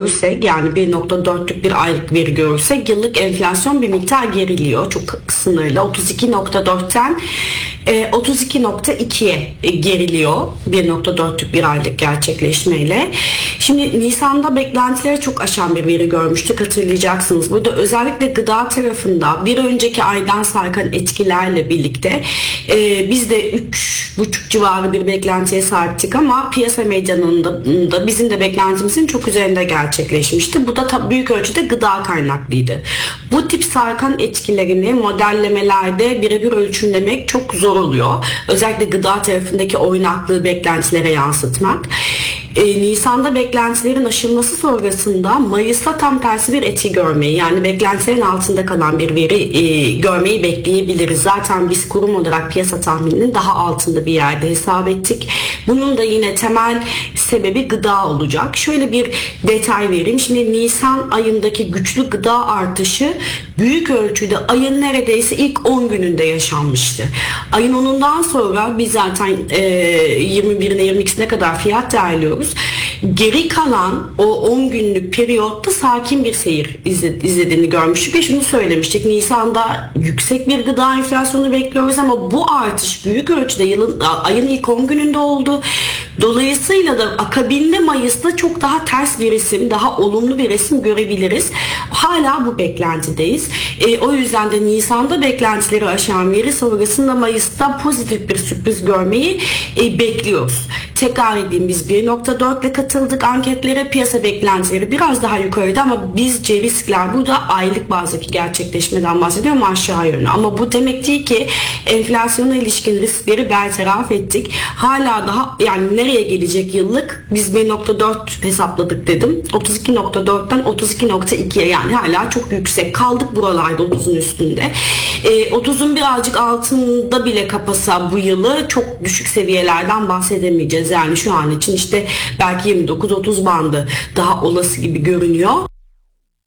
görürsek, yani 1.4'lük bir aylık veri görürsek, yıllık enflasyon bir miktar geriliyor. Çok sınırlı. 32.4'ten 32.2'ye geriliyor 1.4'lük bir aylık gerçekleşmeyle. Şimdi Nisan'da beklentileri çok aşan bir veri görmüştük, hatırlayacaksınız. Burada özellikle gıda tarafında bir önceki aydan sarkan etkilerle birlikte biz de 3,5 civarı bir beklentiye sahiptik ama piyasa medyanın da bizim de beklentimizin çok üzerinde gerçekleşmişti. Bu da büyük ölçüde gıda kaynaklıydı. Bu tip sarkan etkilerini modellemelerde birebir ölçümlemek çok zor oluyor. Özellikle gıda tarafındaki oynaklığı beklentilere yansıtmak. Nisan'da beklentilerin aşılması sonrasında Mayıs'ta tam tersi bir etki görmeyi, yani beklentilerin altında kalan bir veri görmeyi bekleyebiliriz. Zaten biz kurum olarak piyasa tahmininin daha altında bir yerde hesap ettik. Bunun da yine temel sebebi gıda olacak. Şöyle bir detay vereyim. Şimdi Nisan ayındaki güçlü gıda artışı büyük ölçüde ayın neredeyse ilk 10 gününde yaşanmıştı. Ayın 10'undan sonra biz zaten 21'ine 22'sine kadar fiyat değerliyoruz. Geri kalan o 10 günlük periyotta sakin bir seyir izlediğini görmüştük ve şunu söylemiştik. Nisan'da yüksek bir gıda enflasyonu bekliyoruz ama bu artış büyük ölçüde ayın ilk 10 gününde oldu. Dolayısıyla da akabinde Mayıs'ta çok daha ters bir resim, daha olumlu bir resim görebiliriz. Hala bu beklentideyiz. O yüzden de Nisan'da beklentileri aşan veri sonrasında Mayıs'ta pozitif bir sürpriz görmeyi bekliyoruz. Tekrar edeyim, biz 1.4 ile katıldık anketlere. Piyasa beklentileri biraz daha yukarıda ama bizce riskler burada aylık bazdaki gerçekleşmeden bahsediyorum, aşağı yönlü. Ama bu demek değil ki enflasyona ilişkin riskleri bertaraf ettik. Hala daha, yani nereye gelecek yıllık? Biz 1.4 hesapladık dedim. 32.4'ten 32.2'ye, yani hala çok yüksek. Kaldık buralarda 30'un üstünde. 30'un birazcık altında bile kapasa bu yılı çok düşük seviyelerden bahsedemeyeceğiz. Yani şu an için işte belki 29-30 bandı daha olası gibi görünüyor.